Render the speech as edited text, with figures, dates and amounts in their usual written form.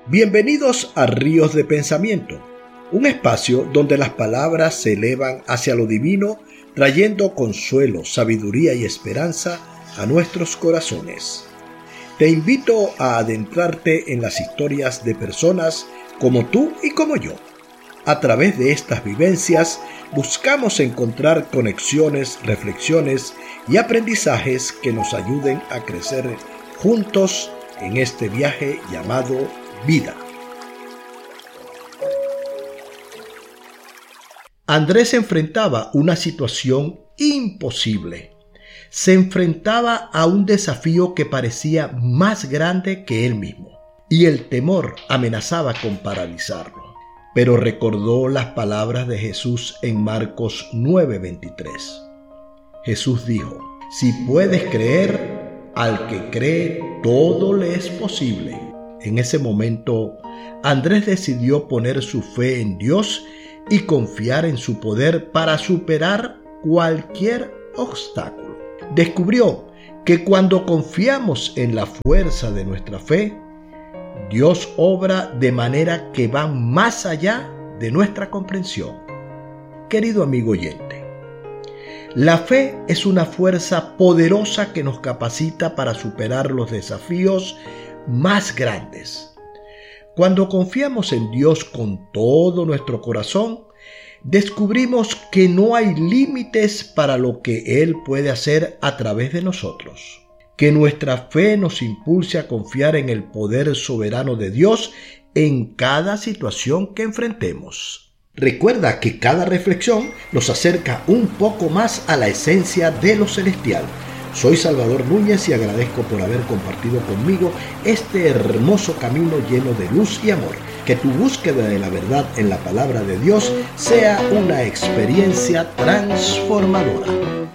Bienvenidos a Ríos de Pensamiento, un espacio donde las palabras se elevan hacia lo divino, trayendo consuelo, sabiduría y esperanza a nuestros corazones. Te invito a adentrarte en las historias de personas como tú y como yo. A través de estas vivencias buscamos encontrar conexiones, reflexiones y aprendizajes que nos ayuden a crecer juntos en este viaje llamado vida. Andrés enfrentaba una situación imposible. Se enfrentaba a un desafío que parecía más grande que él mismo, y el temor amenazaba con paralizarlo. Pero recordó las palabras de Jesús en Marcos 9:23. Jesús dijo: si puedes creer, al que cree todo le es posible. En ese momento, Andrés decidió poner su fe en Dios y confiar en su poder para superar cualquier obstáculo. Descubrió que cuando confiamos en la fuerza de nuestra fe, Dios obra de manera que va más allá de nuestra comprensión. Querido amigo oyente, la fe es una fuerza poderosa que nos capacita para superar los desafíos más grandes. Cuando confiamos en Dios con todo nuestro corazón, descubrimos que no hay límites para lo que Él puede hacer a través de nosotros. Que nuestra fe nos impulse a confiar en el poder soberano de Dios en cada situación que enfrentemos. Recuerda que cada reflexión nos acerca un poco más a la esencia de lo celestial. Soy Salvador Núñez y agradezco por haber compartido conmigo este hermoso camino lleno de luz y amor. Que tu búsqueda de la verdad en la palabra de Dios sea una experiencia transformadora.